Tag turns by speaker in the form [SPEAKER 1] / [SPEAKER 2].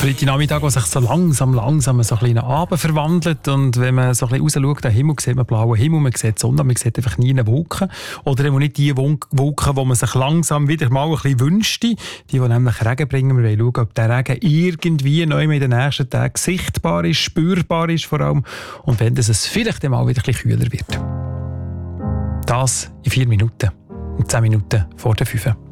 [SPEAKER 1] Freitagnachmittag, der sich so langsam so ein bisschen in einen Abend verwandelt. Und wenn man so ein bisschen rausschaut, den Himmel sieht man blauen Himmel, man sieht die Sonne, man sieht einfach nie eine Wolke. Oder eben nicht die Wolken, die man sich langsam wieder mal ein bisschen wünschte. Die nämlich Regen bringen. Wir wollen schauen, ob der Regen irgendwie neu in den nächsten Tagen sichtbar ist, spürbar ist vor allem. Und wenn es vielleicht mal wieder ein bisschen kühler wird. Das in 4 Minuten. Und 10 Minuten vor der 5.